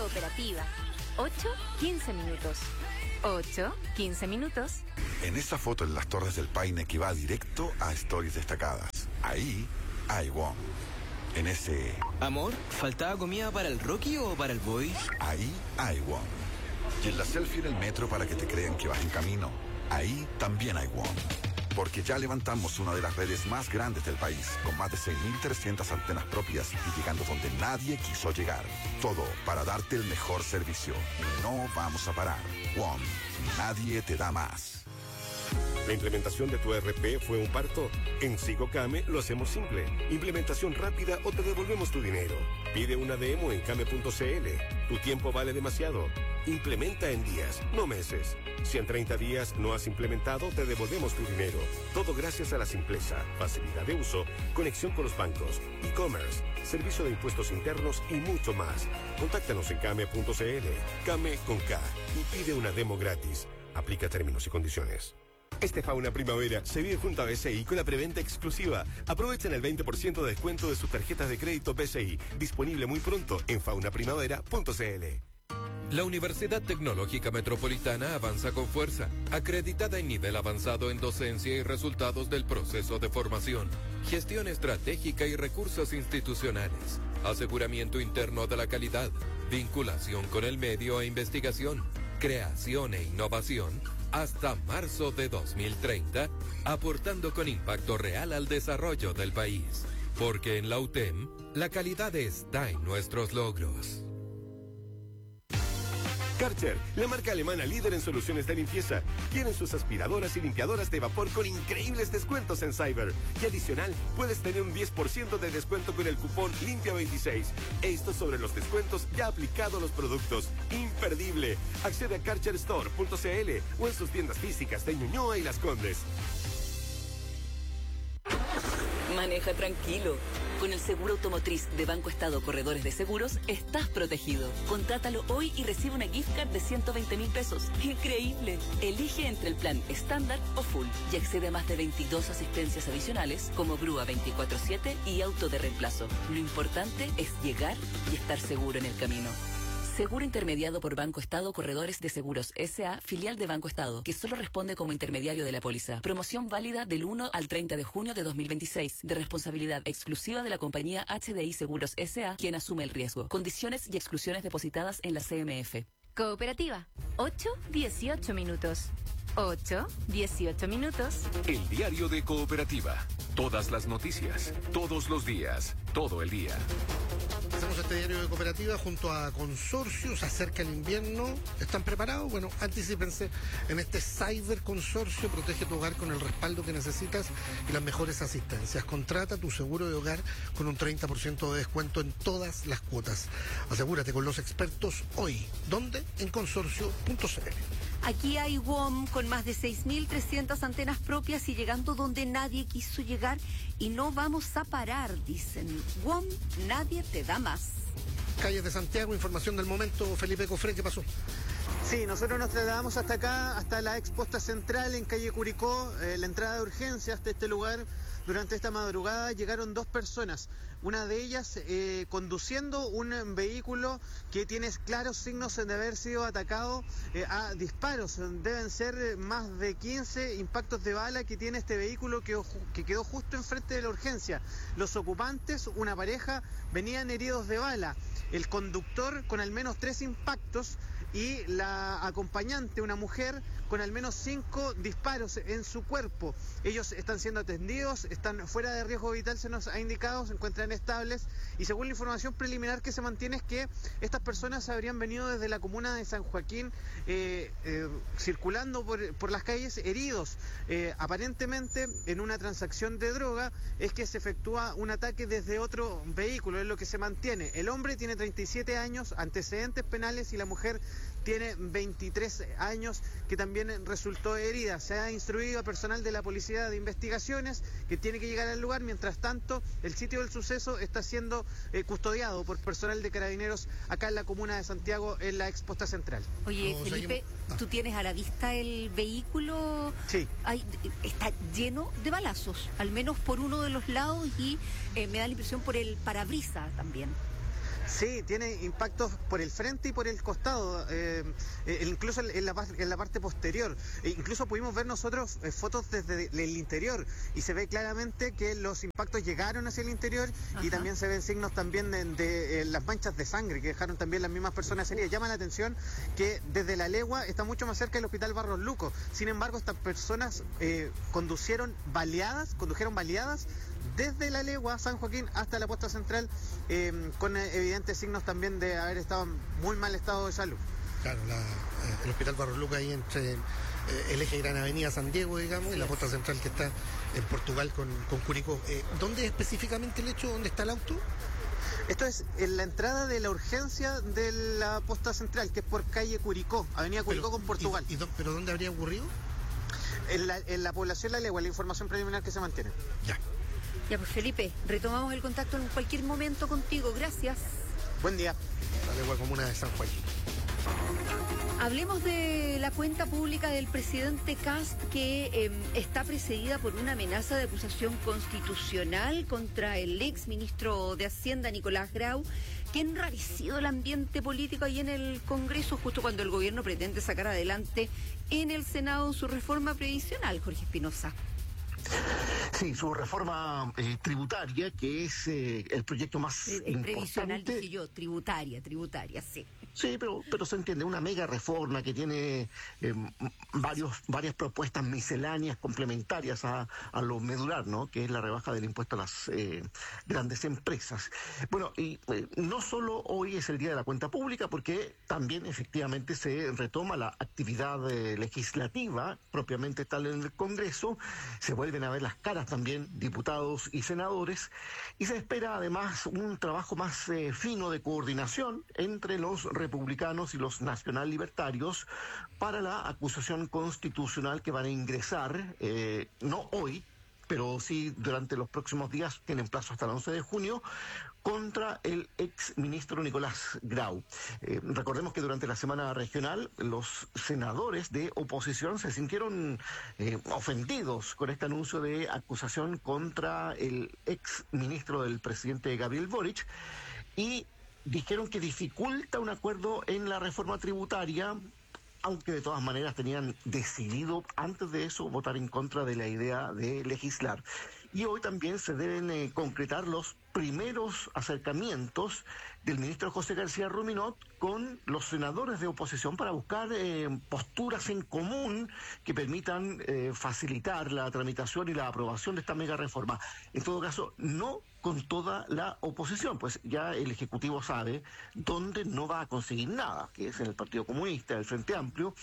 Cooperativa. 8-15 minutos. 8-15 minutos. En esa foto en las Torres del Paine que va directo a Stories Destacadas. Ahí hay WOM. En ese... Amor, ¿faltaba comida para el Rocky o para el Boy? Ahí hay WOM. Y en la selfie en el metro para que te crean que vas en camino. Ahí también hay WOM. Porque ya levantamos una de las redes más grandes del país, con más de 6.300 antenas propias y llegando donde nadie quiso llegar. Todo para darte el mejor servicio. Y no vamos a parar. WOM. Nadie te da más. ¿La implementación de tu ERP fue un parto? En Sigocame lo hacemos simple. Implementación rápida o te devolvemos tu dinero. Pide una demo en came.cl. Tu tiempo vale demasiado. Implementa en días, no meses. Si en 30 días no has implementado, te devolvemos tu dinero. Todo gracias a la simpleza, facilidad de uso, conexión con los bancos, e-commerce, servicio de impuestos internos y mucho más. Contáctanos en came.cl. Came con K y pide una demo gratis. Aplica términos y condiciones. Este Fauna Primavera se vive junto a BCI con la preventa exclusiva. Aprovechen el 20% de descuento de sus tarjetas de crédito BCI. Disponible muy pronto en faunaprimavera.cl. La Universidad Tecnológica Metropolitana avanza con fuerza, acreditada en nivel avanzado en docencia y resultados del proceso de formación, gestión estratégica y recursos institucionales, aseguramiento interno de la calidad, vinculación con el medio e investigación, creación e innovación, hasta marzo de 2030, aportando con impacto real al desarrollo del país. Porque en la UTEM, la calidad está en nuestros logros. Karcher, la marca alemana líder en soluciones de limpieza. Tienen sus aspiradoras y limpiadoras de vapor con increíbles descuentos en Cyber. Y adicional, puedes tener un 10% de descuento con el cupón Limpia26. Esto sobre los descuentos ya aplicado a los productos. ¡Imperdible! Accede a karcherstore.cl o en sus tiendas físicas de Ñuñoa y Las Condes. Maneja tranquilo. Con el seguro automotriz de Banco Estado Corredores de Seguros, estás protegido. Contrátalo hoy y recibe una gift card de 120.000 pesos. ¡Increíble! Elige entre el plan estándar o full y accede a más de 22 asistencias adicionales como grúa 24/7 y auto de reemplazo. Lo importante es llegar y estar seguro en el camino. Seguro intermediado por Banco Estado Corredores de Seguros S.A., filial de Banco Estado, que solo responde como intermediario de la póliza. Promoción válida del 1 al 30 de junio de 2026, de responsabilidad exclusiva de la compañía HDI Seguros S.A., quien asume el riesgo. Condiciones y exclusiones depositadas en la CMF. Cooperativa. 8-18 minutos. 8-18 minutos. El diario de Cooperativa. Todas las noticias, todos los días, todo el día. Hacemos este diario de Cooperativa junto a Consorcio. Se acerca el invierno. ¿Están preparados? Bueno, anticípense en este Cyber Consorcio. Protege tu hogar con el respaldo que necesitas y las mejores asistencias. Contrata tu seguro de hogar con un 30% de descuento en todas las cuotas. Asegúrate con los expertos hoy. ¿Dónde? En consorcio.cl. Aquí hay WOM con más de 6.300 antenas propias y llegando donde nadie quiso llegar y no vamos a parar, dicen. WOM, nadie te da más. Calles de Santiago, información del momento. Felipe Cofré, ¿qué pasó? Sí, nosotros nos trasladamos hasta acá, hasta la exposta central en calle Curicó, la entrada de urgencia hasta este lugar. Durante esta madrugada llegaron 2 personas, una de ellas conduciendo un vehículo que tiene claros signos de haber sido atacado a disparos. Deben ser más de 15 impactos de bala que tiene este vehículo que quedó justo enfrente de la urgencia. Los ocupantes, una pareja, venían heridos de bala. El conductor con al menos 3 impactos y la acompañante, una mujer, con al menos 5 disparos en su cuerpo. Ellos están siendo atendidos, están fuera de riesgo vital, se nos ha indicado, se encuentran estables y según la información preliminar que se mantiene es que estas personas habrían venido desde la comuna de San Joaquín circulando por las calles heridos. Aparentemente en una transacción de droga es que se efectúa un ataque desde otro vehículo, es lo que se mantiene. El hombre tiene 37 años, antecedentes penales, y la mujer tiene 23 años, que también resultó herida. Se ha instruido a personal de la Policía de Investigaciones que tiene que llegar al lugar. Mientras tanto, el sitio del suceso está siendo custodiado por personal de Carabineros acá en la comuna de Santiago, en la exposta central. Oye, Felipe, ¿tú tienes a la vista el vehículo? Sí. Está lleno de balazos, al menos por uno de los lados, y me da la impresión por el parabrisas también. Sí, tiene impactos por el frente y por el costado, incluso en la parte posterior. Incluso pudimos ver nosotros fotos desde el interior y se ve claramente que los impactos llegaron hacia el interior. Ajá. Y también se ven signos también de las manchas de sangre que dejaron también las mismas personas heridas. Llama la atención que desde la legua está mucho más cerca del hospital Barros Luco. Sin embargo, estas personas condujeron baleadas desde la legua San Joaquín hasta la posta central, con evidentes signos también de haber estado en muy mal estado de salud. Claro, el hospital Barros Luco ahí entre el eje Gran Avenida San Diego, digamos, y la posta central que está en Portugal con Curicó. ¿Dónde específicamente el hecho? ¿Dónde está el auto? Esto es en la entrada de la urgencia de la posta central, que es por calle Curicó, avenida Curicó con Portugal. ¿Pero dónde habría ocurrido? En la población La Legua, la información preliminar que se mantiene. Ya, pues Felipe, retomamos el contacto en cualquier momento contigo. Gracias. Buen día. La Legua comuna de San Joaquín. Hablemos de la cuenta pública del presidente Kast, que está precedida por una amenaza de acusación constitucional contra el ex ministro de Hacienda, Nicolás Grau, que ha enrarecido el ambiente político ahí en el Congreso, justo cuando el gobierno pretende sacar adelante en el Senado su reforma previsional. Jorge Espinosa. Sí, su reforma tributaria, que es el proyecto más previsional, importante. Dije yo, tributaria, sí. Sí, pero se entiende, una mega reforma que tiene varias propuestas misceláneas complementarias a lo medular, ¿no? Que es la rebaja del impuesto a las grandes empresas. Bueno, y no solo hoy es el Día de la Cuenta Pública, porque también efectivamente se retoma la actividad legislativa propiamente tal en el Congreso, se vuelven a ver las caras también diputados y senadores, y se espera además un trabajo más fino de coordinación entre los republicanos y los nacional libertarios para la acusación constitucional que van a ingresar, no hoy, pero sí durante los próximos días, tienen plazo hasta el 11 de junio, contra el ex ministro Nicolás Grau. Recordemos que durante la semana regional los senadores de oposición se sintieron ofendidos con este anuncio de acusación contra el ex ministro del presidente Gabriel Boric y dijeron que dificulta un acuerdo en la reforma tributaria, aunque de todas maneras tenían decidido antes de eso votar en contra de la idea de legislar. Y hoy también se deben concretar los primeros acercamientos del ministro José García Ruminot con los senadores de oposición para buscar posturas en común que permitan facilitar la tramitación y la aprobación de esta mega reforma. En todo caso, no con toda la oposición, pues ya el Ejecutivo sabe dónde no va a conseguir nada, que es en el Partido Comunista, el Frente Amplio,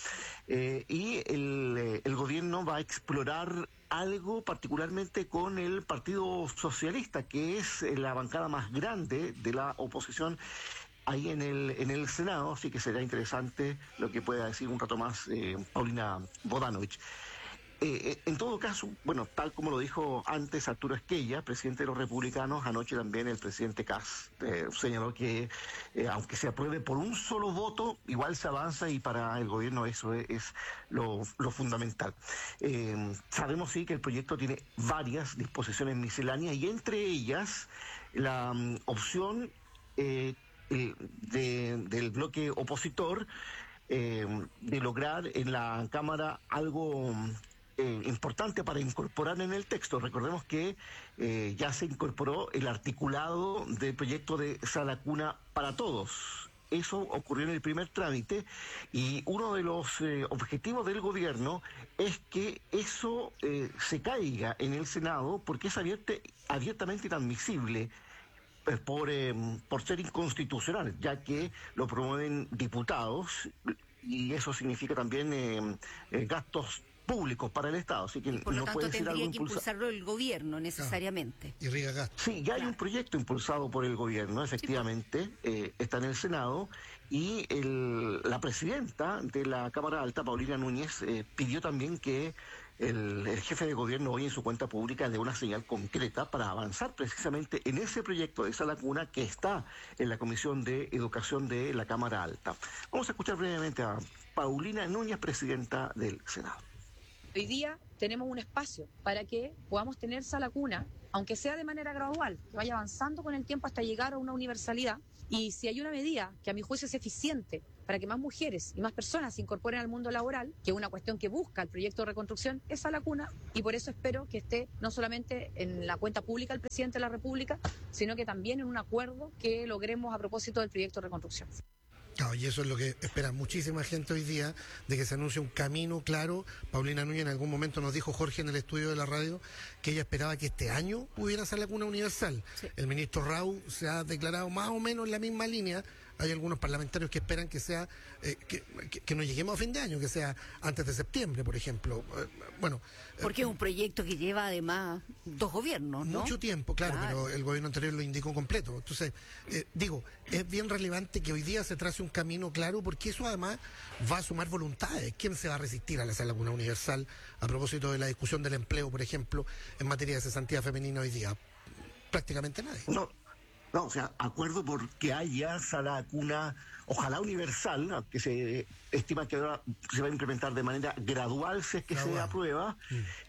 y el gobierno va a explorar algo particularmente con el Partido Socialista, que es la bancada más grande de la oposición ahí en el Senado, así que será interesante lo que pueda decir un rato más Paulina Bodanovich. En todo caso, bueno, tal como lo dijo antes Arturo Esquella, presidente de los republicanos, anoche también el presidente Kast señaló que aunque se apruebe por un solo voto, igual se avanza y para el gobierno eso es lo fundamental. Sabemos sí que el proyecto tiene varias disposiciones misceláneas y entre ellas la opción del bloque opositor de lograr en la Cámara algo importante para incorporar en el texto. Recordemos que ya se incorporó el articulado del proyecto de Sala Cuna para Todos. Eso ocurrió en el primer trámite y uno de los objetivos del gobierno es que eso se caiga en el Senado porque es abiertamente inadmisible por ser inconstitucional, ya que lo promueven diputados y eso significa también gastos públicos para el Estado, así que por lo no tanto puede ser algo tendría que impulsarlo el gobierno necesariamente. Y riega gasto. Sí, ya hay un proyecto impulsado por el gobierno, efectivamente, está en el Senado y la presidenta de la Cámara Alta, Paulina Núñez, pidió también que el jefe de gobierno hoy en su cuenta pública dé una señal concreta para avanzar precisamente en ese proyecto de Sala Cuna que está en la Comisión de Educación de la Cámara Alta. Vamos a escuchar brevemente a Paulina Núñez, presidenta del Senado. Hoy día tenemos un espacio para que podamos tener sala cuna, aunque sea de manera gradual, que vaya avanzando con el tiempo hasta llegar a una universalidad. Y si hay una medida que a mi juicio es eficiente para que más mujeres y más personas se incorporen al mundo laboral, que es una cuestión que busca el proyecto de reconstrucción, es sala cuna, y por eso espero que esté no solamente en la cuenta pública del presidente de la República, sino que también en un acuerdo que logremos a propósito del proyecto de reconstrucción. Claro, y eso es lo que espera muchísima gente hoy día, de que se anuncie un camino claro. Paulina Núñez en algún momento nos dijo, Jorge, en el estudio de la radio, que ella esperaba que este año pudiera ser la cuna universal. Sí. El ministro Rau se ha declarado más o menos en la misma línea. Hay algunos parlamentarios que esperan que sea, que no lleguemos a fin de año, que sea antes de septiembre, por ejemplo. Porque es un proyecto que lleva además 2 gobiernos, ¿no? Mucho tiempo, claro, pero el gobierno anterior lo indicó completo. Entonces, es bien relevante que hoy día se trace un camino claro, porque eso además va a sumar voluntades. ¿Quién se va a resistir a la sala cuna universal a propósito de la discusión del empleo, por ejemplo, en materia de cesantía femenina hoy día? Prácticamente nadie. No, o sea, acuerdo porque haya sala cuna, ojalá universal, que se estima que ahora se va a implementar de manera gradual si es que se aprueba.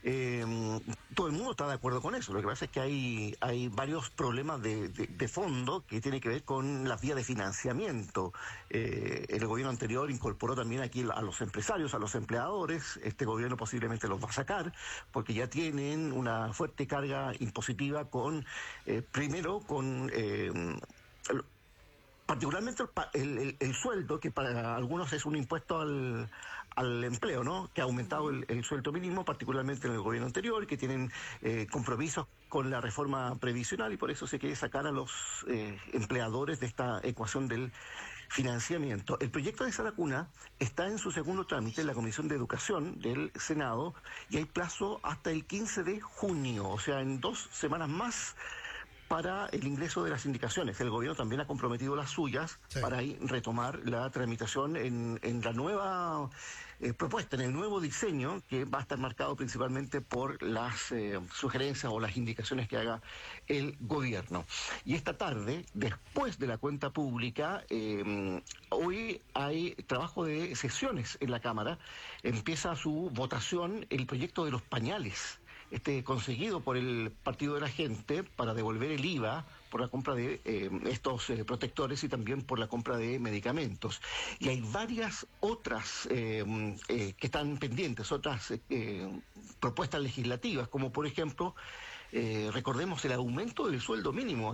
Todo el mundo está de acuerdo con eso. Lo que pasa es que hay varios problemas de fondo que tienen que ver con las vías de financiamiento. El gobierno anterior incorporó también aquí a los empresarios, a los empleadores. Este gobierno posiblemente los va a sacar porque ya tienen una fuerte carga impositiva con, primero, con particularmente el sueldo, que para algunos es un impuesto al empleo, ¿no? Que ha aumentado el sueldo mínimo, particularmente en el gobierno anterior, que tienen compromisos con la reforma previsional, y por eso se quiere sacar a los empleadores de esta ecuación del financiamiento. El proyecto de sala cuna está en su segundo trámite en la Comisión de Educación del Senado, y hay plazo hasta el 15 de junio, o sea, en 2 semanas más, para el ingreso de las indicaciones. El gobierno también ha comprometido las suyas para ahí retomar la tramitación en la nueva propuesta, en el nuevo diseño, que va a estar marcado principalmente por las sugerencias o las indicaciones que haga el gobierno. Y esta tarde, después de la cuenta pública, hoy hay trabajo de sesiones en la Cámara. Empieza su votación el proyecto de los pañales, conseguido por el Partido de la Gente para devolver el IVA por la compra de estos protectores y también por la compra de medicamentos. Y hay varias otras que están pendientes, otras propuestas legislativas, como por ejemplo, recordemos el aumento del sueldo mínimo a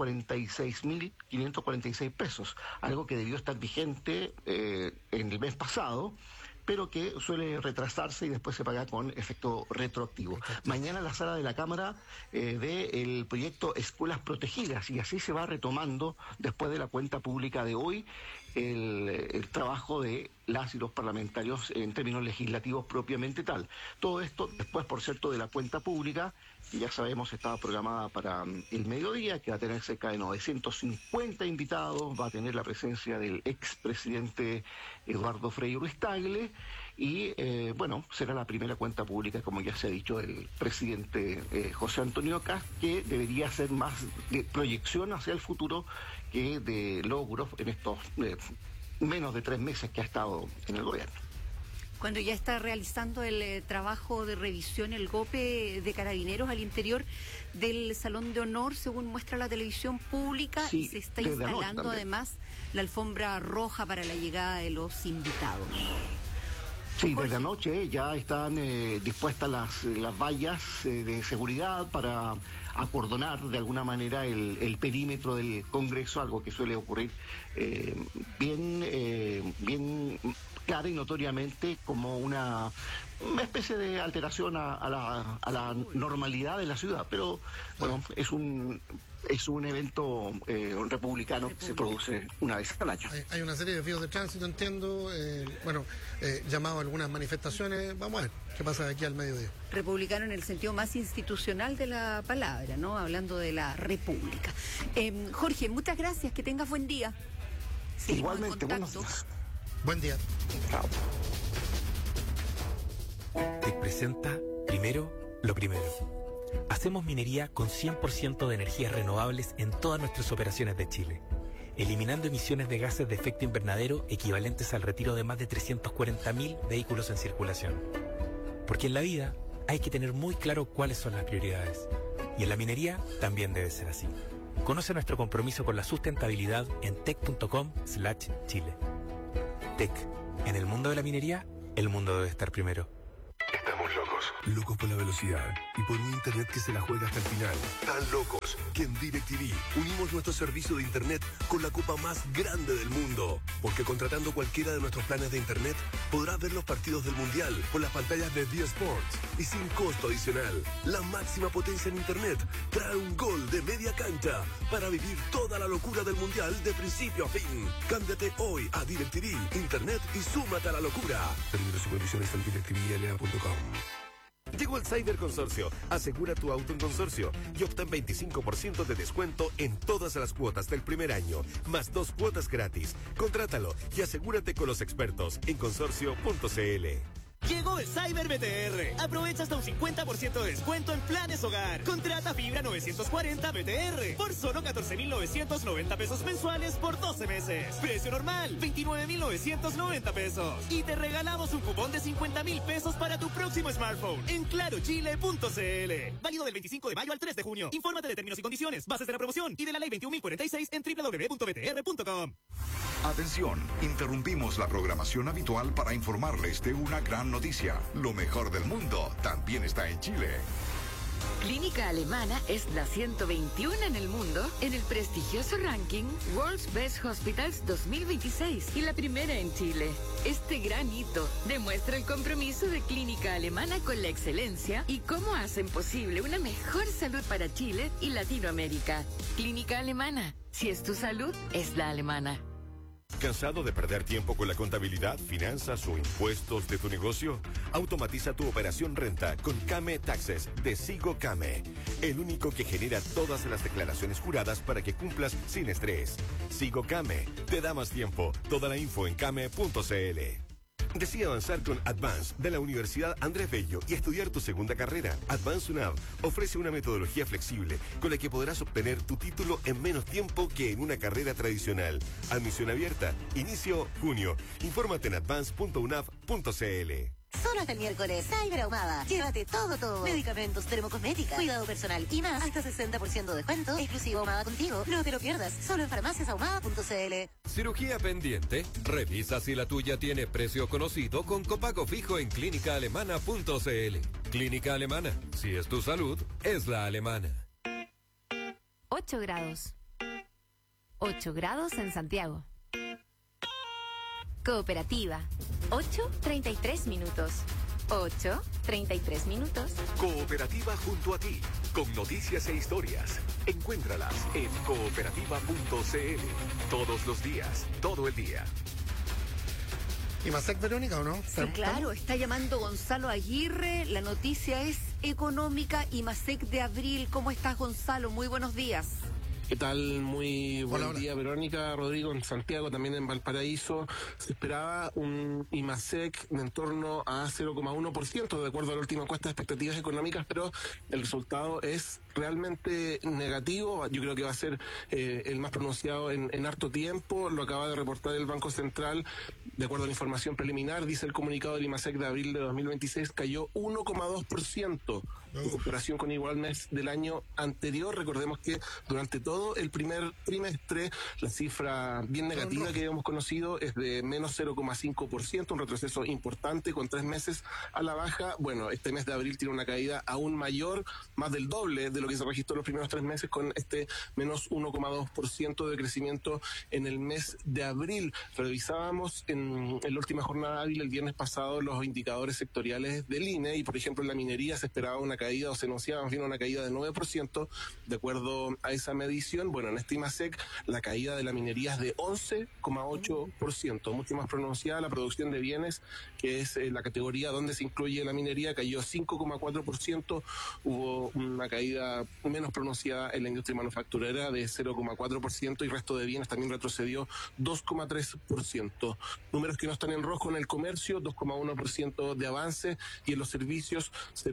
546.546 pesos, algo que debió estar vigente en el mes pasado, pero que suele retrasarse y después se paga con efecto retroactivo. Mañana la sala de la Cámara del proyecto Escuelas Protegidas, y así se va retomando después de la cuenta pública de hoy el trabajo de las y los parlamentarios en términos legislativos propiamente tal. Todo esto después, por cierto, de la cuenta pública, que ya sabemos estaba programada para el mediodía, que va a tener cerca de 950 invitados, va a tener la presencia del expresidente Eduardo Frei Ruiz-Tagle, y será la primera cuenta pública, como ya se ha dicho, del presidente José Antonio Kast, que debería ser más de proyección hacia el futuro que de logros en estos menos de 3 meses que ha estado en el gobierno. Cuando ya está realizando el trabajo de revisión, el GOPE de Carabineros al interior del Salón de Honor, según muestra la televisión pública, y se está instalando además la alfombra roja para la llegada de los invitados. Sí, desde anoche ya están dispuestas las vallas de seguridad para acordonar de alguna manera el perímetro del Congreso, algo que suele ocurrir bien clara y notoriamente como una especie de alteración a la normalidad de la ciudad, pero bueno, es un evento republicano que se produce una vez al año. Hay una serie de desvíos de tránsito, entiendo, llamado a algunas manifestaciones. Vamos a ver qué pasa de aquí al mediodía. Republicano en el sentido más institucional de la palabra, ¿no? Hablando de la República. Jorge, muchas gracias, que tengas buen día. Seguimos igualmente, buenos días. Buen día. Chao. Te presenta primero lo primero. Hacemos minería con 100% de energías renovables en todas nuestras operaciones de Chile, eliminando emisiones de gases de efecto invernadero equivalentes al retiro de más de 340.000 vehículos en circulación. Porque en la vida, hay que tener muy claro cuáles son las prioridades. Y en la minería también debe ser así. Conoce nuestro compromiso con la sustentabilidad en tec.com/Chile. Tec. En el mundo de la minería, el mundo debe estar primero. Estamos locos. Locos por la velocidad y por un internet que se la juega hasta el final. Tan locos que en DirecTV unimos nuestro servicio de internet con la copa más grande del mundo. Porque contratando cualquiera de nuestros planes de internet, podrás ver los partidos del Mundial por las pantallas de D-Sports y sin costo adicional. La máxima potencia en internet trae un gol de media cancha para vivir toda la locura del Mundial de principio a fin. Cámbiate hoy a DirecTV, internet y súmate a la locura. Términos y condiciones en DirecTV.com. Llegó el Cyber Consorcio. Asegura tu auto en Consorcio y obtén 25% de descuento en todas las cuotas del primer año, más 2 cuotas gratis. Contrátalo y asegúrate con los expertos en consorcio.cl. Llegó el Cyber BTR. Aprovecha hasta un 50% de descuento en planes hogar. Contrata fibra 940 BTR por solo 14.990 pesos mensuales por 12 meses. Precio normal, 29.990 pesos. Y te regalamos un cupón de 50.000 pesos para tu próximo smartphone en clarochile.cl. Válido del 25 de mayo al 3 de junio. Infórmate de términos y condiciones, bases de la promoción y de la ley 21.046 en www.btr.com. Atención, interrumpimos la programación habitual para informarles de una gran noticia. Lo mejor del mundo también está en Chile. Clínica Alemana es la 121 en el mundo en el prestigioso ranking World's Best Hospitals 2026 y la primera en Chile. Este gran hito demuestra el compromiso de Clínica Alemana con la excelencia y cómo hacen posible una mejor salud para Chile y Latinoamérica. Clínica Alemana, si es tu salud, es la alemana. ¿Cansado de perder tiempo con la contabilidad, finanzas o impuestos de tu negocio? Automatiza tu operación renta con Came Taxes de Sigo Came, el único que genera todas las declaraciones juradas para que cumplas sin estrés. Sigo Came te da más tiempo. Toda la info en came.cl. Decide avanzar con Advance de la Universidad Andrés Bello y estudiar tu segunda carrera. Advance UNAV ofrece una metodología flexible con la que podrás obtener tu título en menos tiempo que en una carrera tradicional. Admisión abierta. Inicio junio. Infórmate en advance.unav.cl. Solo hasta el miércoles, Cyber Ahumada. Llévate todo. Medicamentos, termocosmética, cuidado personal y más. Hasta 60% de descuento. Exclusivo Ahumada contigo. No te lo pierdas. Solo en farmaciasahumada.cl. Cirugía pendiente. Revisa si la tuya tiene precio conocido con copago fijo en clínicaalemana.cl. Clínica Alemana. Si es tu salud, es la alemana. 8 grados. 8 grados en Santiago. Cooperativa. 8:33 minutos. 8:33 minutos. Cooperativa junto a ti, con noticias e historias. Encuéntralas en cooperativa.cl. Todos los días, todo el día. ¿Y Masec, Verónica, o no? Sí, claro, está llamando Gonzalo Aguirre. La noticia es económica y Masec de abril. ¿Cómo estás, Gonzalo? Muy buenos días. ¿Qué tal? Muy buen día, Verónica, Rodrigo, en Santiago, también en Valparaíso. Se esperaba un IMASEC de en torno a 0,1%, de acuerdo a la última encuesta de expectativas económicas, pero el resultado es realmente negativo. Yo creo que va a ser el más pronunciado en harto tiempo. Lo acaba de reportar el Banco Central. De acuerdo a la información preliminar, dice el comunicado del IMASEC de abril de 2026, cayó 1,2% en comparación con igual mes del año anterior. Recordemos que durante todo el primer trimestre la cifra bien negativa que habíamos conocido es de menos 0,5%, un retroceso importante con 3 meses a la baja. Bueno, este mes de abril tiene una caída aún mayor, más del doble de lo que se registró los primeros 3 meses, con este menos 1,2% de crecimiento en el mes de abril. Revisábamos en la última jornada hábil el viernes pasado los indicadores sectoriales del INE y, por ejemplo, en la minería se esperaba una caída, o se anunciaba más bien una caída de 9%, de acuerdo a esa medición. Bueno, en este IMASEC la caída de la minería es de 11,8%, mucho más pronunciada. La producción de bienes, que es la categoría donde se incluye la minería, cayó 5,4%, hubo una caída caída menos pronunciada en la industria manufacturera de 0,4% y resto de bienes también retrocedió 2,3%. Números que no están en rojo en el comercio, 2,1% de avance, y en los servicios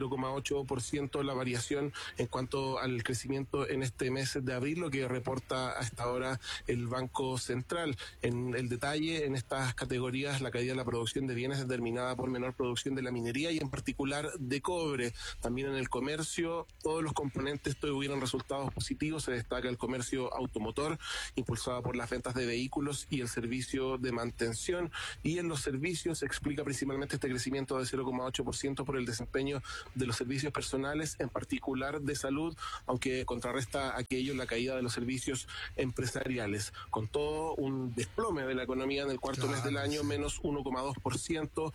0,8% la variación en cuanto al crecimiento en este mes de abril, lo que reporta hasta ahora el Banco Central. En el detalle, en estas categorías, la caída de la producción de bienes determinada por menor producción de la minería y en particular de cobre. También en el comercio, todos los componentes tuvieron resultados positivos. Se destaca el comercio automotor, impulsado por las ventas de vehículos y el servicio de mantención. Y en los servicios se explica principalmente este crecimiento de 0,8% por el desempeño de los servicios personales, en particular de salud, aunque contrarresta aquello la caída de los servicios empresariales. Con todo, un desplome de la economía en el cuarto mes del año, menos 1,2%,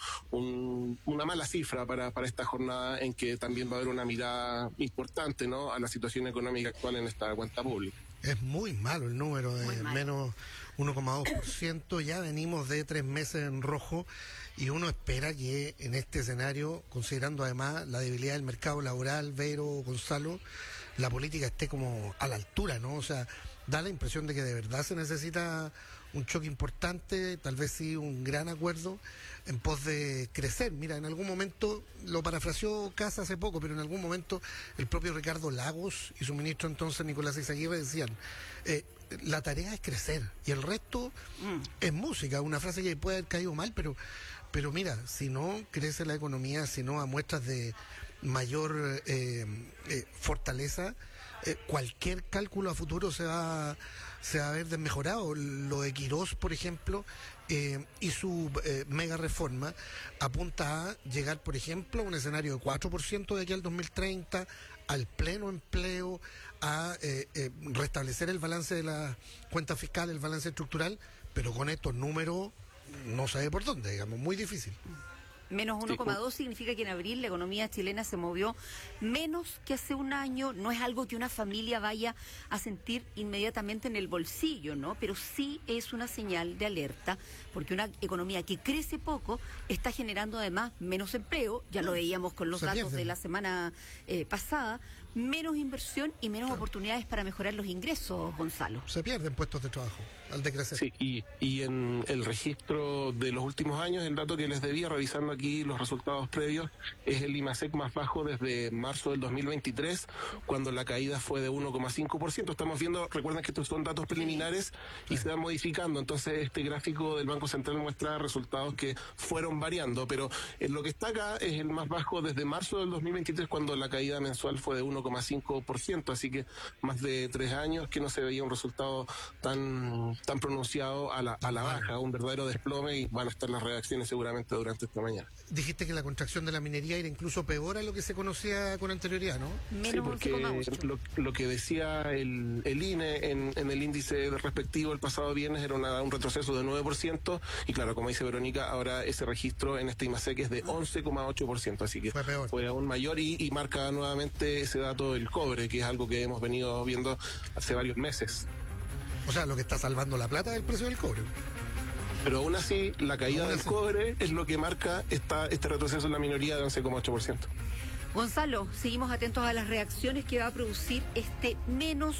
una mala cifra para esta jornada en que también va a haber una mirada importante, ¿no?, a la situación económica actual en esta cuenta pública. Es muy malo el número de menos 1,2%, ya venimos de 3 meses en rojo y uno espera que en este escenario, considerando además la debilidad del mercado laboral, Vero, Gonzalo, la política esté como a la altura, ¿no? O sea, da la impresión de que de verdad se necesita un choque importante, tal vez sí un gran acuerdo en pos de crecer. Mira, en algún momento, lo parafraseó Casa hace poco, pero en algún momento el propio Ricardo Lagos y su ministro entonces Nicolás Izaguirre decían, la tarea es crecer y el resto es música, una frase que puede haber caído mal, pero mira, si no crece la economía, si no a muestras de mayor fortaleza, cualquier cálculo a futuro se va a ver desmejorado. Lo de Quirós, por ejemplo, y su mega reforma apunta a llegar, por ejemplo, a un escenario de 4% de aquí al 2030, al pleno empleo, a restablecer el balance de la cuenta fiscal, el balance estructural, pero con estos números no sabe por dónde, digamos, muy difícil. Menos 1,2 significa que en abril la economía chilena se movió menos que hace un año. No es algo que una familia vaya a sentir inmediatamente en el bolsillo, ¿no? Pero sí es una señal de alerta, porque una economía que crece poco está generando además menos empleo, ya lo veíamos con los datos de la semana pasada, menos inversión y menos oportunidades para mejorar los ingresos, Gonzalo. Se pierden puestos de trabajo al decrecer. Sí, y en el registro de los últimos años, el dato que les debía, revisando aquí los resultados previos, es el IMASEC más bajo desde marzo del 2023, cuando la caída fue de 1,5%. Estamos viendo, recuerden que estos son datos preliminares y se van modificando, entonces este gráfico del Banco Central muestra resultados que fueron variando, pero en lo que está acá es el más bajo desde marzo del 2023, cuando la caída mensual fue de 1,5%, así que más de 3 años que no se veía un resultado tan pronunciado a la baja, un verdadero desplome, y van a estar las reacciones seguramente durante esta mañana. Dijiste que la contracción de la minería era incluso peor a lo que se conocía con anterioridad, ¿no? Sí, porque lo que decía el INE en el índice respectivo el pasado viernes era un retroceso de 9%, y claro, como dice Verónica, ahora ese registro en este IMASEC es de 11,8%, así que fue aún mayor, y marca nuevamente ese dato del cobre, que es algo que hemos venido viendo hace varios meses. O sea, lo que está salvando la plata es el precio del cobre. Pero aún así, la caída del cobre es lo que marca este retroceso en la minoría de 11,8%. Gonzalo, seguimos atentos a las reacciones que va a producir este menos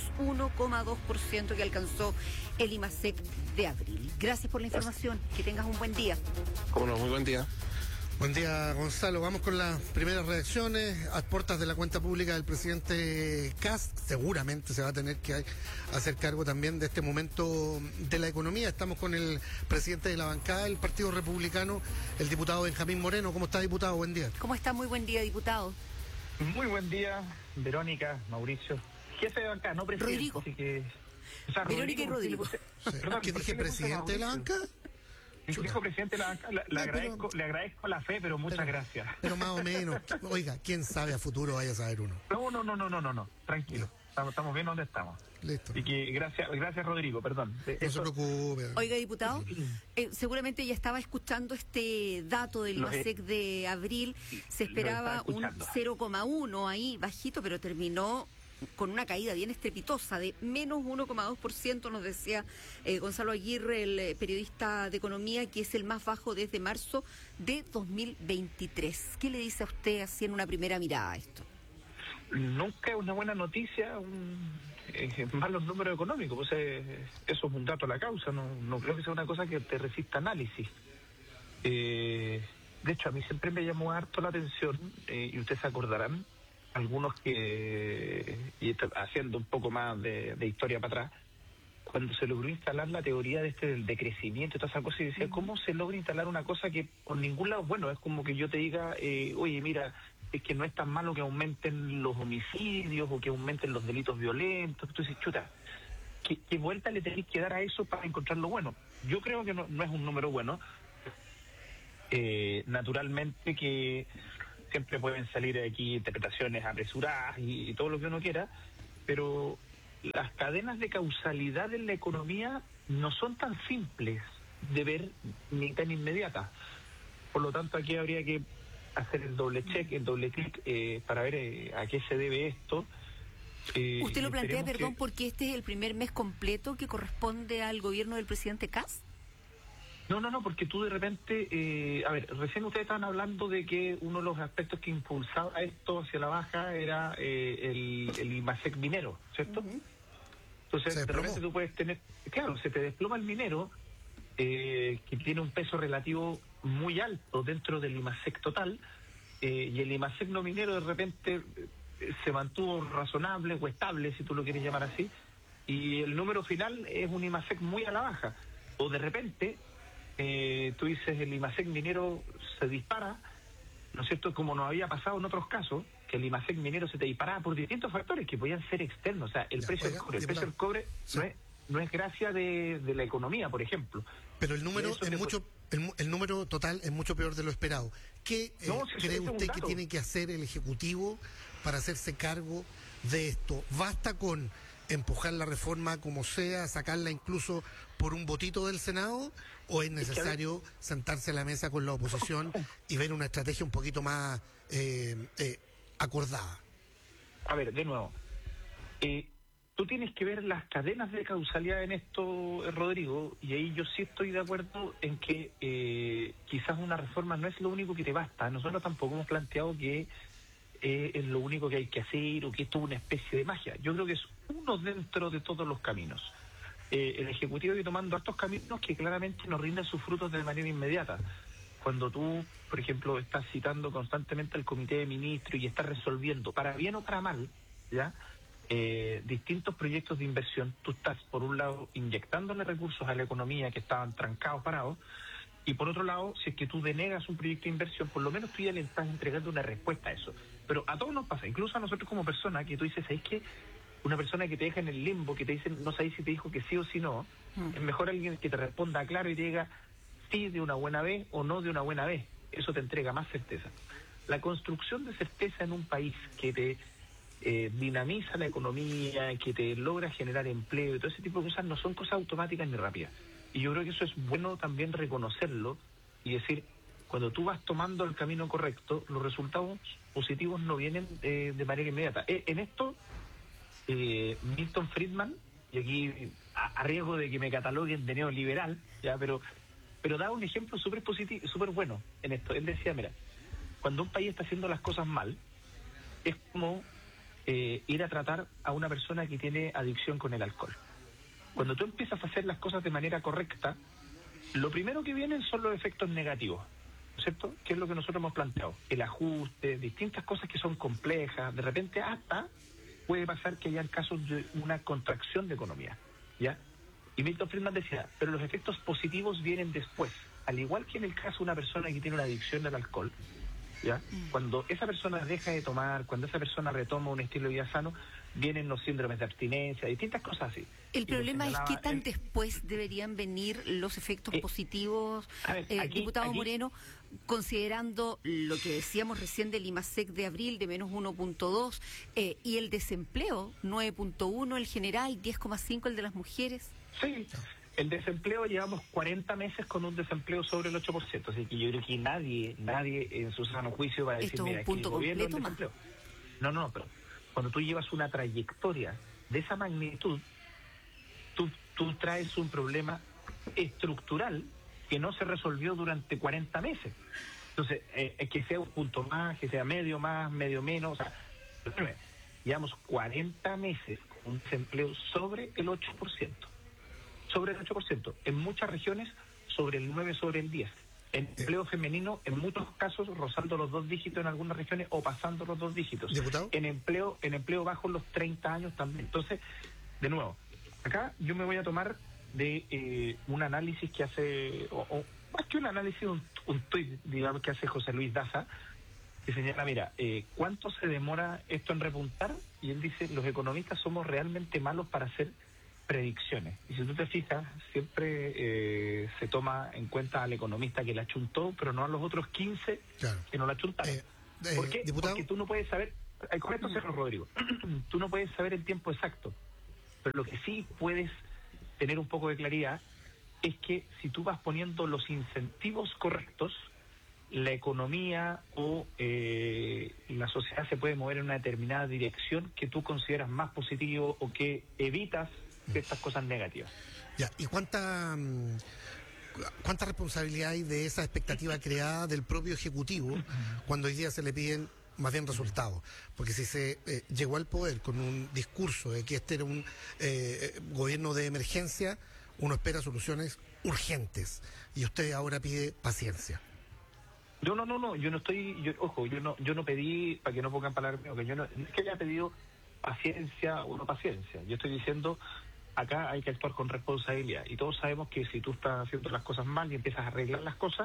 1,2% que alcanzó el IMASEC de abril. Gracias por la información. Que tengas un buen día. Cómo no, muy buen día. Buen día, Gonzalo. Vamos con las primeras reacciones. A puertas de la cuenta pública del presidente Kast, seguramente se va a tener que hacer cargo también de este momento de la economía. Estamos con el presidente de la bancada del Partido Republicano, el diputado Benjamín Moreno. ¿Cómo está, diputado? Buen día. ¿Cómo está? Muy buen día, diputado. Muy buen día, Verónica, Mauricio. Jefe de bancada, no presidente. Rodrigo. Así que, Verónica y Rodrigo. ¿Qué dije, presidente de la banca? Dijo presidente de la banca, le agradezco la fe, pero muchas gracias. Pero más o menos, oiga, quién sabe a futuro vaya a saber uno. No, tranquilo. Estamos bien donde estamos. Listo. Y que gracias Rodrigo, perdón. No se preocupe. Oiga, diputado, seguramente ya estaba escuchando este dato del IMASEC de abril. Se esperaba un 0,1 ahí, bajito, pero terminó con una caída bien estrepitosa de menos 1,2%, nos decía Gonzalo Aguirre, el periodista de economía, que es el más bajo desde marzo de 2023. ¿Qué le dice a usted así en una primera mirada a esto? nunca es una buena noticia malos números económicos. Pues eso es un dato a la causa, no creo que sea una cosa que te resista análisis. De hecho, a mí siempre me llamó harto la atención, y ustedes se acordarán, algunos que, y haciendo un poco más de historia para atrás, cuando se logró instalar la teoría del decrecimiento y toda esa cosa, y decía, ¿cómo se logra instalar una cosa que por ningún lado, bueno, es como que yo te diga, oye, mira, es que no es tan malo que aumenten los homicidios o que aumenten los delitos violentos? Tú dices, chuta, ¿qué vuelta le tenés que dar a eso para encontrar lo bueno? Yo creo que no es un número bueno. Naturalmente que siempre pueden salir aquí interpretaciones apresuradas y todo lo que uno quiera, pero las cadenas de causalidad en la economía no son tan simples de ver ni tan inmediatas. Por lo tanto, aquí habría que hacer el doble check, el doble clic para ver a qué se debe esto. Usted lo plantea, perdón, porque este es el primer mes completo que corresponde al gobierno del presidente Kast. No, porque tú de repente, recién ustedes estaban hablando de que uno de los aspectos que impulsaba esto hacia la baja era el IMASEC minero, ¿cierto? Entonces, de repente tú puedes tener, claro, se te desploma el minero, que tiene un peso relativo muy alto dentro del IMASEC total, y el IMASEC no minero de repente se mantuvo razonable o estable, si tú lo quieres llamar así, y el número final es un IMASEC muy a la baja. O de repente tú dices el IMASEC minero se dispara, ¿no es cierto?, como nos había pasado en otros casos, que el IMASEC minero se te disparaba por distintos factores que podían ser externos. O sea, el precio del cobre. El precio del cobre no es gracia de la economía, por ejemplo. Pero el número es mucho, el número total es mucho peor de lo esperado. ¿Qué cree usted que tiene que hacer el Ejecutivo para hacerse cargo de esto? ¿Basta con empujar la reforma como sea, sacarla incluso por un votito del Senado, o es necesario sentarse a la mesa con la oposición y ver una estrategia un poquito más acordada? A ver, de nuevo, tú tienes que ver las cadenas de causalidad en esto, Rodrigo, y ahí yo sí estoy de acuerdo en que quizás una reforma no es lo único que te basta. Nosotros tampoco hemos planteado que es lo único que hay que hacer o que esto es una especie de magia. Yo creo que es uno dentro de todos los caminos. El Ejecutivo está tomando estos caminos que claramente nos rinden sus frutos de manera inmediata. Cuando tú, por ejemplo, estás citando constantemente al Comité de Ministros y estás resolviendo, para bien o para mal, ¿ya?, distintos proyectos de inversión, tú estás, por un lado, inyectándole recursos a la economía que estaban trancados, parados, y por otro lado, si es que tú denegas un proyecto de inversión, por lo menos tú ya le estás entregando una respuesta a eso. Pero a todos nos pasa, incluso a nosotros como personas, que tú dices, ¿sabes qué? Una persona que te deja en el limbo, que te dice, no sabes si te dijo que sí o si no, es mejor alguien que te responda claro y te diga sí de una buena vez o no de una buena vez. Eso te entrega más certeza. La construcción de certeza en un país que te dinamiza la economía, que te logra generar empleo y todo ese tipo de cosas, no son cosas automáticas ni rápidas. Y yo creo que eso es bueno también reconocerlo y decir, cuando tú vas tomando el camino correcto, los resultados positivos no vienen de manera inmediata. En esto, Milton Friedman, y aquí a riesgo de que me cataloguen de neoliberal, ya, pero da un ejemplo súper positivo, súper bueno en esto. Él decía, mira, cuando un país está haciendo las cosas mal, es como ir a tratar a una persona que tiene adicción con el alcohol. Cuando tú empiezas a hacer las cosas de manera correcta, lo primero que vienen son los efectos negativos, ¿no es cierto? Que es lo que nosotros hemos planteado. El ajuste, distintas cosas que son complejas, de repente hasta puede pasar que hayan casos de una contracción de economía, ¿ya? Y Milton Friedman decía, pero los efectos positivos vienen después. Al igual que en el caso de una persona que tiene una adicción al alcohol, ¿ya? Cuando esa persona deja de tomar, cuando esa persona retoma un estilo de vida sano, vienen los síndromes de abstinencia, distintas cosas así. El problema es qué tan después deberían venir los efectos positivos, diputado Moreno, considerando lo que decíamos recién del IMASEC de abril de menos 1.2 y el desempleo 9.1, el general 10.5, el de las mujeres. Sí, el desempleo llevamos 40 meses con un desempleo sobre el 8%, así que yo creo que nadie en su sano juicio va a decir, mira, que el gobierno es desempleo. No, pero cuando tú llevas una trayectoria de esa magnitud, tú traes un problema estructural que no se resolvió durante 40 meses. Entonces, que sea un punto más, que sea medio más, medio menos, o sea, llevamos 40 meses con un desempleo sobre el 8%. Sobre el 8%. En muchas regiones, sobre el 9, sobre el 10. En empleo femenino, en muchos casos, rozando los 2 dígitos en algunas regiones o pasando los 2 dígitos. ¿Diputado? En empleo bajo los 30 años también. Entonces, de nuevo, acá yo me voy a tomar de un análisis que hace, o más que un análisis, un tuit, digamos, que hace José Luis Daza, que señala, mira, ¿cuánto se demora esto en repuntar? Y él dice, los economistas somos realmente malos para hacer predicciones. Y si tú te fijas, siempre se toma en cuenta al economista que la chuntó, pero no a los otros 15 que no la chuntaron. ¿Por qué? ¿Diputado? Porque tú no puedes saber, con esto cierro, Rodrigo, tú no puedes saber el tiempo exacto, pero lo que sí puedes tener un poco de claridad es que si tú vas poniendo los incentivos correctos, la economía o la sociedad se puede mover en una determinada dirección que tú consideras más positivo o que evitas estas cosas negativas. Ya, ¿y cuánta responsabilidad hay de esa expectativa creada del propio Ejecutivo cuando hoy día se le piden más bien resultados? Porque si se llegó al poder con un discurso de que este era un gobierno de emergencia, uno espera soluciones urgentes y usted ahora pide paciencia. No, yo no estoy, yo no pedí, para que no pongan palabras mías, que yo no es que haya pedido paciencia o no paciencia. Yo estoy diciendo, acá hay que actuar con responsabilidad. Y todos sabemos que si tú estás haciendo las cosas mal y empiezas a arreglar las cosas,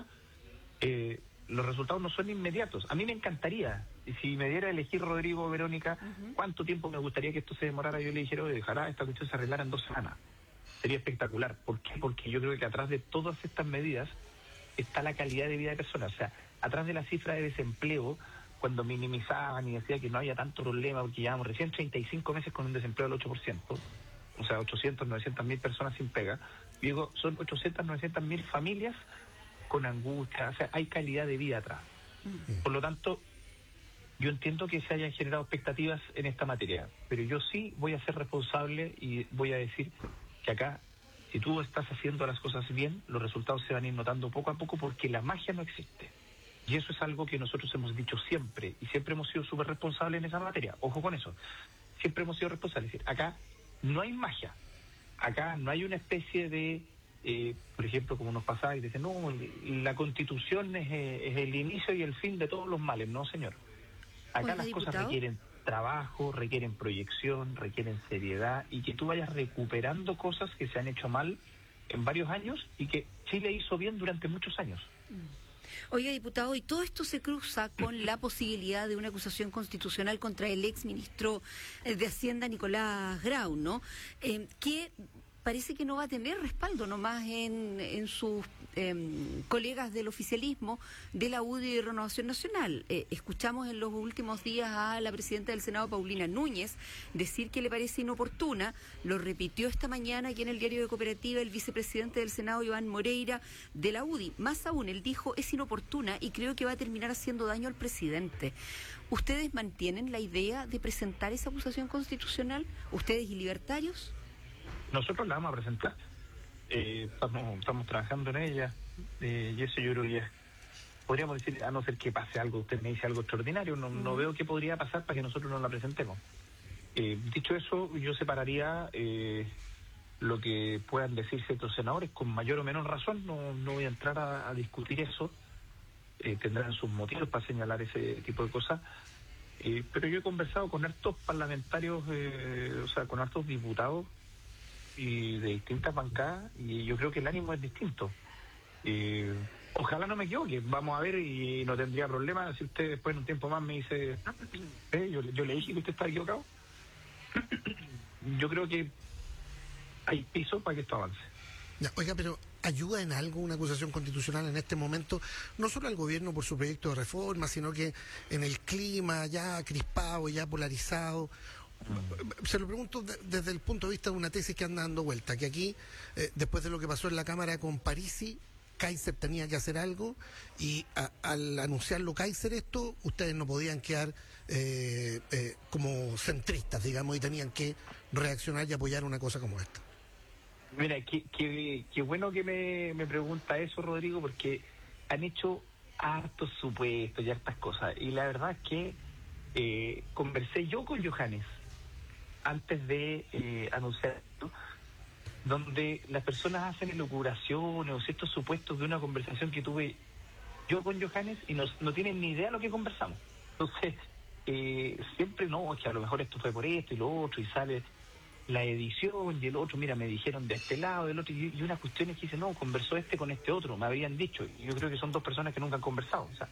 los resultados no son inmediatos. A mí me encantaría, y si me diera a elegir, Rodrigo, Verónica, cuánto tiempo me gustaría que esto se demorara, yo le dijera, ojalá esta cuestión se arreglara en 2 semanas. Sería espectacular. ¿Por qué? Porque yo creo que atrás de todas estas medidas está la calidad de vida de personas. O sea, atrás de la cifra de desempleo, cuando minimizaban y decía que no había tanto problema, porque llevamos recién 35 meses con un desempleo del 8%, o sea, 800, 900 mil personas sin pega. Digo, son 800, 900 mil familias con angustia, o sea, hay calidad de vida atrás. Por lo tanto, yo entiendo que se hayan generado expectativas en esta materia, pero yo sí voy a ser responsable y voy a decir que acá, si tú estás haciendo las cosas bien, los resultados se van a ir notando poco a poco porque la magia no existe. Y eso es algo que nosotros hemos dicho siempre, y siempre hemos sido súper responsables en esa materia. Ojo con eso. Siempre hemos sido responsables. Es decir, acá no hay magia. Acá no hay una especie de, por ejemplo, como nos pasaba y dicen, no, la Constitución es el inicio y el fin de todos los males. No, señor. Acá las cosas requieren trabajo, requieren proyección, requieren seriedad, y que tú vayas recuperando cosas que se han hecho mal en varios años y que Chile hizo bien durante muchos años. Oiga, diputado, y todo esto se cruza con la posibilidad de una acusación constitucional contra el ex ministro de Hacienda, Nicolás Grau, ¿no? Que parece que no va a tener respaldo nomás en sus colegas del oficialismo de la UDI y Renovación Nacional. Escuchamos en los últimos días a la presidenta del Senado, Paulina Núñez, decir que le parece inoportuna. Lo repitió esta mañana aquí en el Diario de Cooperativa el vicepresidente del Senado, Iván Moreira, de la UDI. Más aún, él dijo, es inoportuna y creo que va a terminar haciendo daño al presidente. ¿Ustedes mantienen la idea de presentar esa acusación constitucional? ¿Ustedes y libertarios? Nosotros la vamos a presentar. Estamos trabajando en ella, y eso yo creo que podríamos decir, a no ser que pase algo, usted me dice algo extraordinario, no veo qué podría pasar para que nosotros no la presentemos. Dicho eso, yo separaría lo que puedan decir ciertos senadores con mayor o menor razón. No voy a entrar a discutir eso. Tendrán sus motivos para señalar ese tipo de cosas. Pero yo he conversado con hartos parlamentarios, o sea, con hartos diputados y de distintas bancadas, y yo creo que el ánimo es distinto. Ojalá no me equivoque, vamos a ver, y no tendría problema si usted después en un tiempo más me dice, yo le dije que usted está equivocado. Yo creo que hay piso para que esto avance. Ya, oiga, pero ¿ayuda en algo una acusación constitucional en este momento? No solo al gobierno por su proyecto de reforma, sino que en el clima ya crispado, ya polarizado. Se lo pregunto desde el punto de vista de una tesis que anda dando vuelta, que aquí, después de lo que pasó en la Cámara con Parisi, Kaiser tenía que hacer algo, y al anunciarlo Kaiser esto, ustedes no podían quedar como centristas, digamos, y tenían que reaccionar y apoyar una cosa como esta. Mira, qué bueno que me pregunta eso, Rodrigo, porque han hecho hartos supuestos y hartas cosas, y la verdad es que conversé yo con Johannes antes de anunciar esto, donde las personas hacen elucubraciones o ciertos supuestos de una conversación que tuve yo con Johannes y no tienen ni idea de lo que conversamos. Entonces, siempre no, es que a lo mejor esto fue por esto y lo otro, y sale la edición y el otro, mira, me dijeron de este lado, del otro, y unas cuestiones que dice, no, conversó este con este otro, me habrían dicho. Yo creo que son dos personas que nunca han conversado. O sea,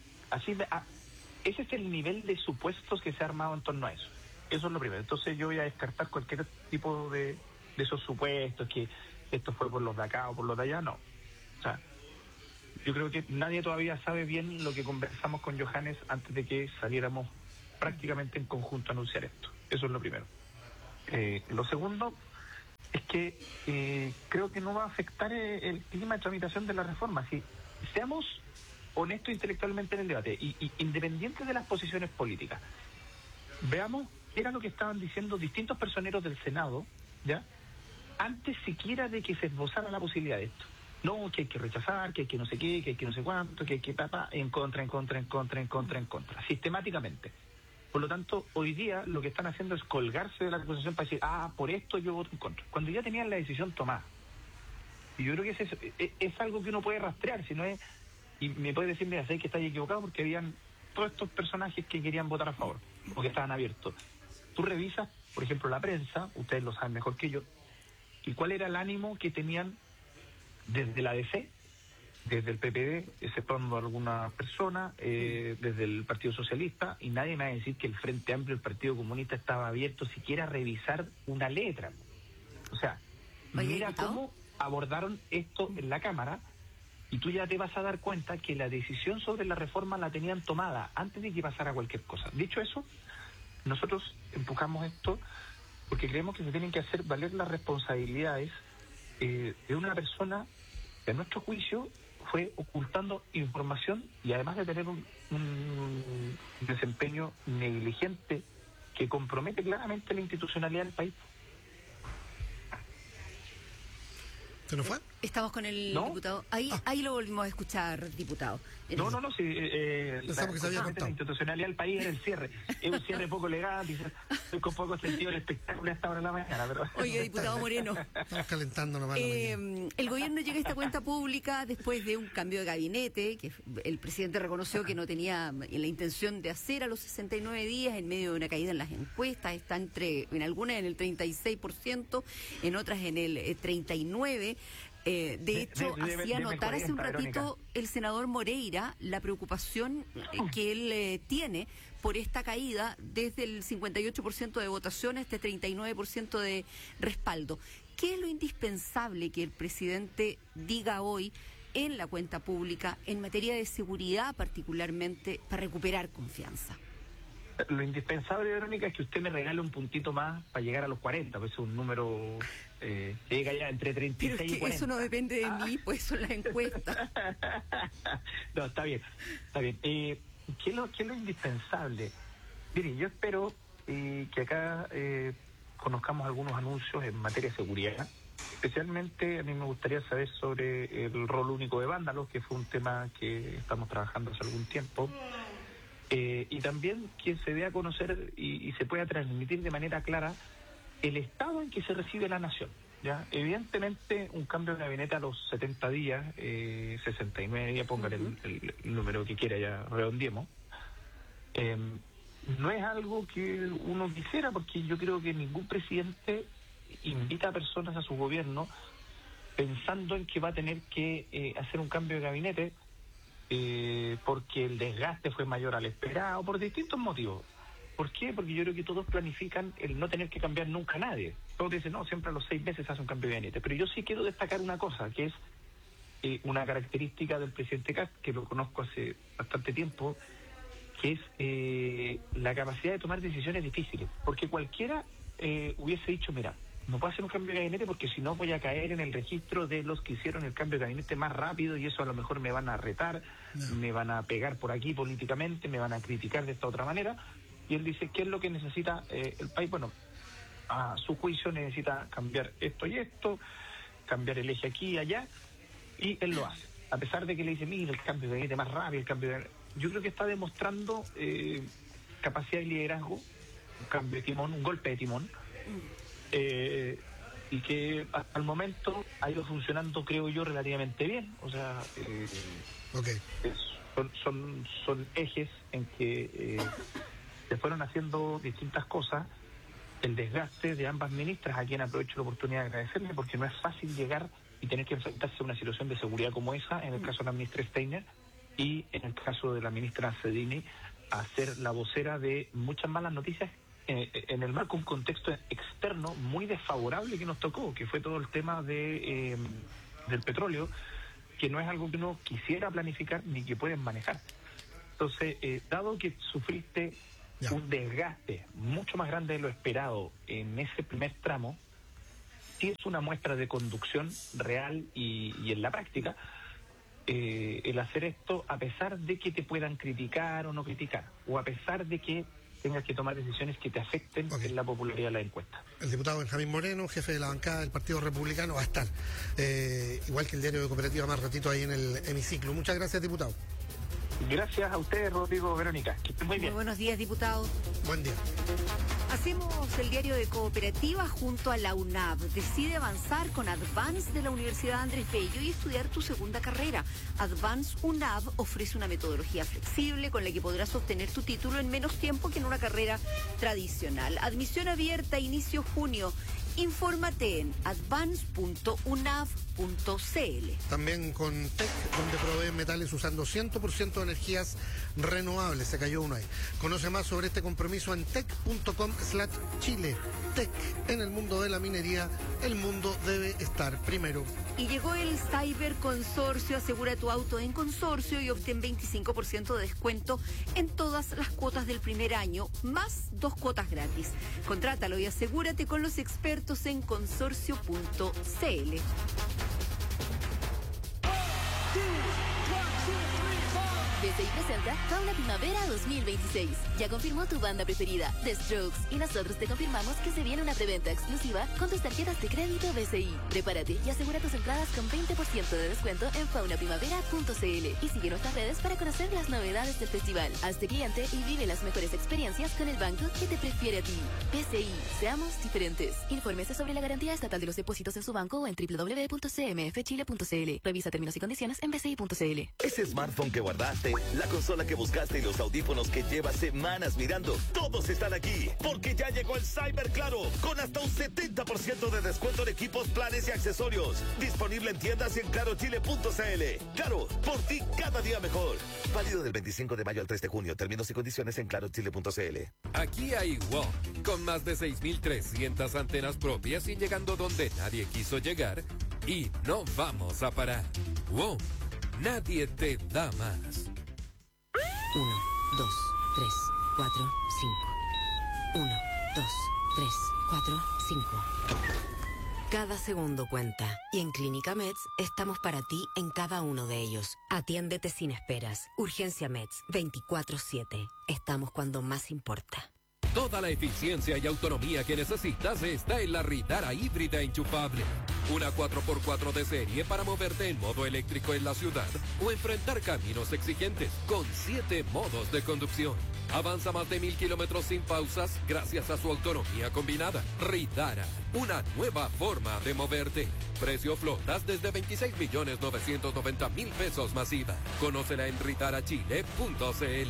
ese es el nivel de supuestos que se ha armado en torno a eso. Eso es lo primero. Entonces yo voy a descartar cualquier tipo de esos supuestos, que esto fue por los de acá o por los de allá, no. O sea, yo creo que nadie todavía sabe bien lo que conversamos con Johannes antes de que saliéramos prácticamente en conjunto a anunciar esto. Eso es lo primero. Lo segundo es que creo que no va a afectar el clima de tramitación de la reforma. Si seamos honestos intelectualmente en el debate y independientes de las posiciones políticas, veamos qué era lo que estaban diciendo distintos personeros del Senado, ¿ya? Antes siquiera de que se esbozara la posibilidad de esto. No, que hay que rechazar, que hay que no sé qué, que hay que no sé cuánto, que hay que en contra, sistemáticamente. Por lo tanto, hoy día lo que están haciendo es colgarse de la acusación para decir, por esto yo voto en contra, cuando ya tenían la decisión tomada. Y yo creo que es algo que uno puede rastrear, si no es, y me puede decir, mira, sé que estáis equivocado porque habían todos estos personajes que querían votar a favor, o que estaban abiertos. Tú revisas, por ejemplo, la prensa, ustedes lo saben mejor que yo, y cuál era el ánimo que tenían desde la DC, desde el PPD, exceptuando alguna persona, desde el Partido Socialista, y nadie me va a decir que el Frente Amplio, el Partido Comunista, estaba abierto siquiera a revisar una letra. O sea, mira cómo abordaron esto en la Cámara, y tú ya te vas a dar cuenta que la decisión sobre la reforma la tenían tomada antes de que pasara cualquier cosa. Dicho eso, nosotros empujamos esto porque creemos que se tienen que hacer valer las responsabilidades de una persona que a nuestro juicio fue ocultando información y además de tener un desempeño negligente que compromete claramente la institucionalidad del país. ¿Se nos fue? Estamos con el diputado. Ahí lo volvimos a escuchar, diputado. No, sí. La institucionalidad del país era el cierre. Es un cierre poco legal, con poco sentido del espectáculo a esta hora de la mañana. Pero... Oye, diputado Moreno. Estamos calentando nomás. El gobierno llega a esta cuenta pública después de un cambio de gabinete, que el presidente reconoció que no tenía la intención de hacer a los 69 días, en medio de una caída en las encuestas. Está en algunas en el 36%, en otras en el 39%. De hecho, hacía notar hace un ratito el senador Moreira la preocupación que él tiene por esta caída desde el 58% de votación a este 39% de respaldo. ¿Qué es lo indispensable que el presidente diga hoy en la cuenta pública en materia de seguridad, particularmente para recuperar confianza? Lo indispensable, Verónica, es que usted me regale un puntito más para llegar a los 40, pues es un número que llega ya entre 36 Pero es que y 40. Eso no depende de mí, pues son las encuestas. No, está bien. ¿Qué es lo indispensable? Mire, yo espero que acá conozcamos algunos anuncios en materia de seguridad. Especialmente a mí me gustaría saber sobre el rol único de vándalos, que fue un tema que estamos trabajando hace algún tiempo. Y también que se dé a conocer y se pueda transmitir de manera clara el estado en que se recibe la nación. ¿Ya? Evidentemente, un cambio de gabinete a los 70 días, 69 días, póngale el número que quiera, ya redondeemos, no es algo que uno quisiera, porque yo creo que ningún presidente invita a personas a su gobierno pensando en que va a tener que hacer un cambio de gabinete porque el desgaste fue mayor al esperado, por distintos motivos. ¿Por qué? Porque yo creo que todos planifican el no tener que cambiar nunca a nadie. Todos dicen, no, siempre a los 6 meses se hace un cambio de gabinete. Pero yo sí quiero destacar una cosa, que es una característica del presidente Kast, que lo conozco hace bastante tiempo, que es la capacidad de tomar decisiones difíciles. Porque cualquiera hubiese dicho, mira, no puedo hacer un cambio de gabinete porque si no voy a caer en el registro de los que hicieron el cambio de gabinete más rápido y eso a lo mejor me van a retar, me van a pegar por aquí políticamente, me van a criticar de esta otra manera. Y él dice, ¿qué es lo que necesita el país? Bueno, a su juicio necesita cambiar esto y esto, cambiar el eje aquí y allá, y él lo hace. A pesar de que le dice, mira, el cambio de gabinete más rápido, yo creo que está demostrando capacidad de liderazgo, un cambio de timón, un golpe de timón, y que hasta el momento ha ido funcionando, creo yo, relativamente bien. O sea, son ejes en que se fueron haciendo distintas cosas. El desgaste de ambas ministras, a quien aprovecho la oportunidad de agradecerle, porque no es fácil llegar y tener que enfrentarse a una situación de seguridad como esa, en el caso de la ministra Steiner y en el caso de la ministra Cedini, a ser la vocera de muchas malas noticias en el marco de un contexto externo muy desfavorable que nos tocó, que fue todo el tema del petróleo, que no es algo que uno quisiera planificar ni que pueden manejar. Entonces, dado que sufriste un desgaste mucho más grande de lo esperado en ese primer tramo, sí es una muestra de conducción real y en la práctica, el hacer esto a pesar de que te puedan criticar o no criticar, o a pesar de que tengas que tomar decisiones que te afecten en la popularidad de la encuesta. El diputado Benjamín Moreno, jefe de la bancada del Partido Republicano, va a estar, igual que el diario de Cooperativa, más ratito ahí en el hemiciclo. Muchas gracias, diputado. Gracias a ustedes, Rodrigo, Verónica. Que estén muy bien. Muy buenos días, diputado. Buen día. Hacemos el diario de Cooperativa junto a la UNAV. Decide avanzar con Advance de la Universidad Andrés Bello y estudiar tu segunda carrera. Advance UNAV ofrece una metodología flexible con la que podrás obtener tu título en menos tiempo que en una carrera tradicional. Admisión abierta, inicio junio. Infórmate en advance.unav.cl. También con TEC, donde proveen metales usando 100% de energías renovables. Se cayó uno ahí. Conoce más sobre este compromiso en tec.com/Chile. TEC, en el mundo de la minería, el mundo debe estar primero. Y llegó el Cyber Consorcio. Asegura tu auto en Consorcio y obtén 25% de descuento en todas las cuotas del primer año, más 2 cuotas gratis. Contrátalo y asegúrate con los expertos en consorcio.cl. BCI presenta Fauna Primavera 2026. Ya confirmó tu banda preferida, The Strokes, y nosotros te confirmamos que se viene una preventa exclusiva con tus tarjetas de crédito BCI. Prepárate y asegura tus entradas con 20% de descuento en faunaprimavera.cl y sigue nuestras redes para conocer las novedades del festival. Hazte cliente y vive las mejores experiencias con el banco que te prefiere a ti. BCI, seamos diferentes. Infórmese sobre la garantía estatal de los depósitos en su banco o en www.cmfchile.cl. Revisa términos y condiciones en bci.cl. Ese smartphone que guardaste, la consola que buscaste y los audífonos que llevas semanas mirando, todos están aquí, porque ya llegó el Cyber Claro, con hasta un 70% de descuento en equipos, planes y accesorios. Disponible en tiendas y en clarochile.cl. Claro, por ti cada día mejor. Válido del 25 de mayo al 3 de junio. Términos y condiciones en clarochile.cl. Aquí hay WOM, con más de 6.300 antenas propias y llegando donde nadie quiso llegar, y no vamos a parar. WOM, nadie te da más. 1, 2, 3, 4, 5. 1, 2, 3, 4, 5. Cada segundo cuenta. Y en Clínica Meds estamos para ti en cada uno de ellos. Atiéndete sin esperas. Urgencia Meds, 24/7. Estamos cuando más importa. Toda la eficiencia y autonomía que necesitas está en la Ritara híbrida enchufable. Una 4x4 de serie para moverte en modo eléctrico en la ciudad o enfrentar caminos exigentes con 7 modos de conducción. Avanza más de 1.000 kilómetros sin pausas gracias a su autonomía combinada. Ritara, una nueva forma de moverte. Precio flotas desde 26.990.000 pesos masiva. Conócela en ritarachile.cl.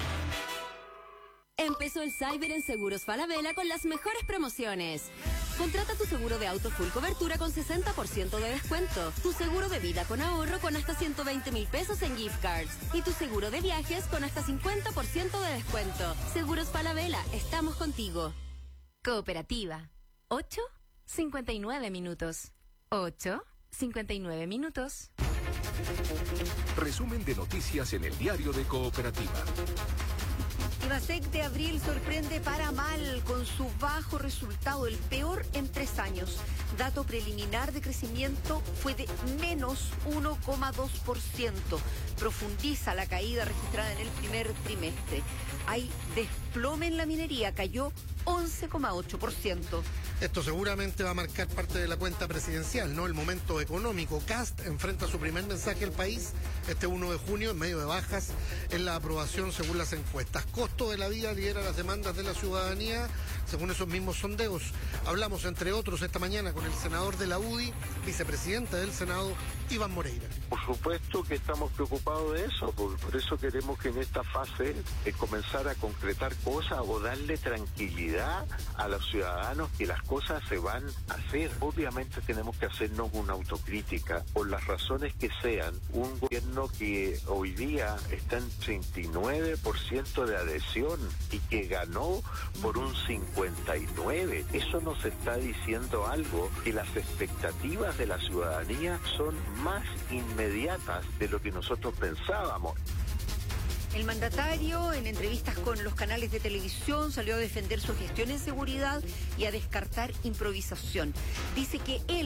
Empezó el Cyber en Seguros Falabella con las mejores promociones. Contrata tu seguro de auto full cobertura con 60% de descuento, tu seguro de vida con ahorro con hasta 120.000 pesos en gift cards y tu seguro de viajes con hasta 50% de descuento. Seguros Falabella, estamos contigo. Cooperativa. 8:59 minutos. 8:59 minutos. Resumen de noticias en el diario de Cooperativa. Ibasec de abril sorprende para mal con su bajo resultado, el peor en 3 años. Dato preliminar de crecimiento fue de menos 1,2%. profundiza la caída registrada en el primer trimestre. Hay desplome en la minería, cayó 11,8%. Esto seguramente va a marcar parte de la cuenta presidencial, ¿no? El momento económico. Kast enfrenta su primer mensaje al país este 1 de junio en medio de bajas en la aprobación según las encuestas. Costo de la vida lidera las demandas de la ciudadanía según esos mismos sondeos. Hablamos, entre otros, esta mañana con el senador de la UDI, vicepresidente del Senado, Iván Moreira. Por supuesto que estamos preocupados de eso, por eso queremos que en esta fase comenzar a concretar cosas o darle tranquilidad a los ciudadanos que las cosas se van a hacer. Obviamente tenemos que hacernos una autocrítica por las razones que sean. Un gobierno que hoy día está en 39% de adhesión y que ganó por un 59%. Eso nos está diciendo algo, que las expectativas de la ciudadanía son más inmediatas de lo que nosotros pensábamos. El mandatario, en entrevistas con los canales de televisión, salió a defender su gestión en seguridad y a descartar improvisación. Dice que él